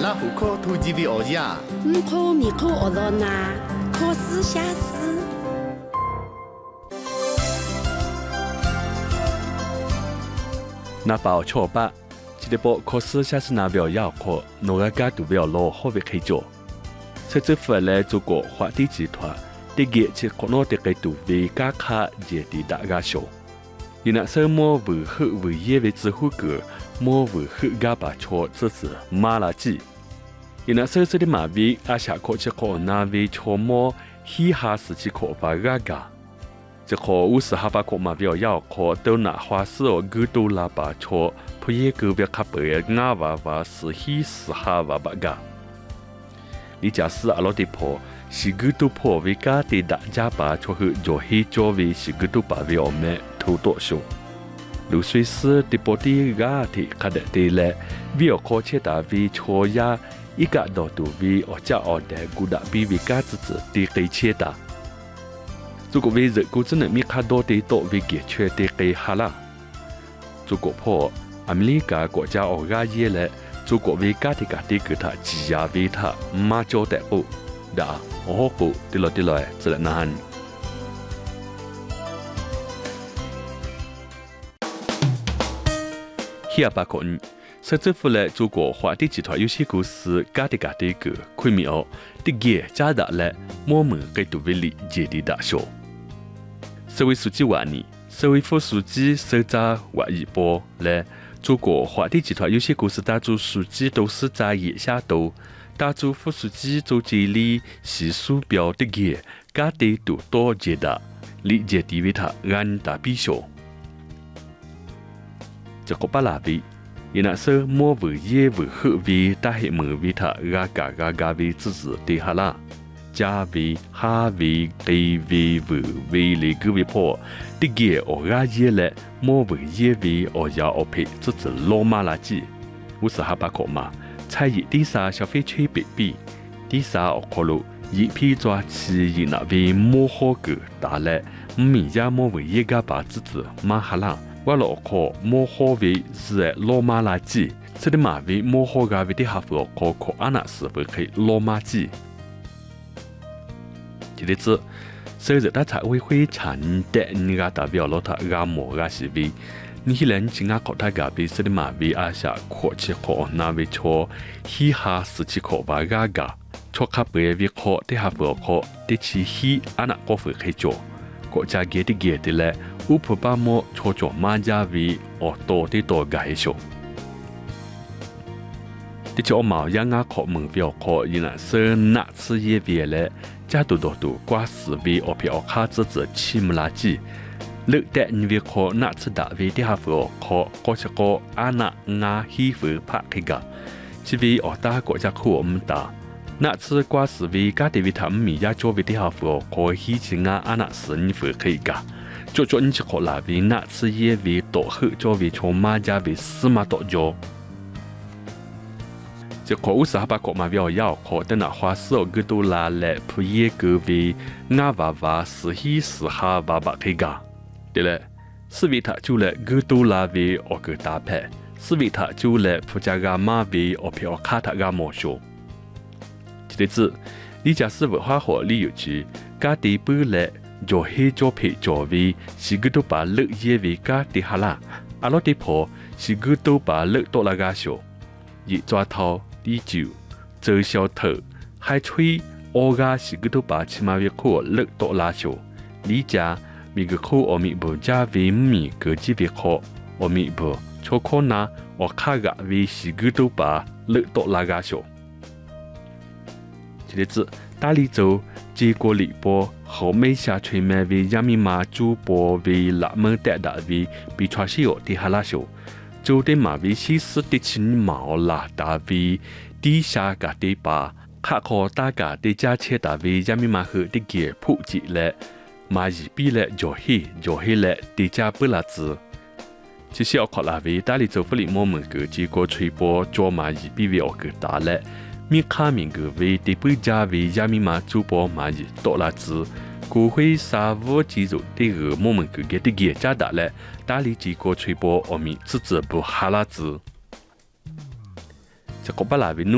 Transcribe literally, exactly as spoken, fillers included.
阿虎科突击为奥家， 唔可米可奥罗那，可斯下斯。 那包错吧，这个包可斯下斯那表要可，哪个家都表老好为开做。这次回来做过华地集团，第几次可能得给都为家卡接地大家小。伊那什么为好为业为之后个，么为好家把错这是马拉基。伊那说说的马为阿下可吃可那为错么，嘻哈时期可把家家。这可五十哈巴可马表要可都拿花式哦，个都拉把错，不也个别卡白伢娃娃是嘻是哈娃娃家。你假使阿罗地婆。是个都破为家的大家把错去做黑做为是个都把为我们偷多数。如随时的波的家的看得的嘞，为我靠切打为错呀，一个到都为我家我的古达比为家子子的给切打。如果为日古真的米卡多的多为解决的给哈啦。如果破阿美利加国家我家也嘞，如果为家的家的给他挤压为他马交代不。đã hô cụ đi lòi đi lòi sẽ là nan khi bà con sở chức phụ lệ chủ của hoa đi chỉ thoại yếu sĩ cố sự cá đi cá đi cử khuy mỹ ổ đi ghé cha đã lệ mua mở cái tủ về lì dễ đi đã sổ sở với số chi quả nì sở với phô số chi sở ra quả ý bố lệ chủ của hoa đi chỉ thoại yếu sĩ cố sự ta chủ số chi都是在野下斗大主副书记周杰里是书标的个，家的都多接的，理解地位他按大比小。这个巴拉比，伊那是莫为业为好为，但系莫为他嘎嘎嘎嘎为自己的哈啦，加为哈为给为为为里个为破，的个我嘎业嘞，莫为业为我要我配自己罗马垃圾，我是哈巴口嘛。菜叶第三消费区别比，第三我考虑一批抓起以那为摸好个打来，米家摸为一个把子子马哈啦，我老考摸好为是罗马垃圾，这里马为摸好个为的哈佛考考安那是不可以罗马圾。这里子，所以大家会会产的你个代表了他个摸个是为。你人今阿考他个比是的马为阿下考起考那为错，嘻哈时期考把个个，错卡白为考的哈佛考的起嘻阿那个会开做，国家给的给的嘞，乌普巴莫错做马家为哦多的多个少。的起我毛样阿考门标考，伊那是哪次也别嘞，加多多多挂死为哦票卡子子起木垃圾。lực đại việc khó nát sự đã về đi học vừa khó có sẽ có anh ngã hi vừa phát cái cả chỉ vì ở ta có gia khu ông ta nát sự qua sự vì các địa vị thẩm mỹ gia cho về đi học vừa khó hi chỉ ngã anh sự như vừa cái cả cho cho những khó là vì nát sự ye vì tổ hợp cho vì cho ma gia vì sự mà tổ cho chỉ có u sa ba có mà biểu yao khó tên là hoa sữa cái đồ là lệ phụ ye cái vì ngã và và sự hi sự ha và ba cái cả对了，是为他就了个多拉为我个搭配，是为他就了ผู้家个马为我票卡他个毛修。这个字，你假使文化学理由句，家地不来就黑就配就为，是个都把乐业为家地哈啦，阿罗地婆是个都把乐多拉个修，一抓头第九，做小头，还吹我个是个都把起码为可乐多拉修，你家。米个口我米不加为米个级别考，我米不错考那我卡个为是个都把乐多拉个小。这个字大理州结果里波后面下吹麦为亚米马主播为拉门带大为比传西有的哈拉小，州的马为西斯的亲毛拉大为底下个的把卡考大个的加切大为亚米马和的给普及了。mà chỉ biết là giỏi hi giỏi hi là đi cha bữa là gì chỉ需要考虑为大理州府里某门个结果吹波做嘛只比为我个大嘞米卡明个为第不家为亚米嘛主播嘛只多啦子国会沙沃记住第个某门个给第个家大嘞大理结果吹波我们自己不哈啦子这个巴拉为努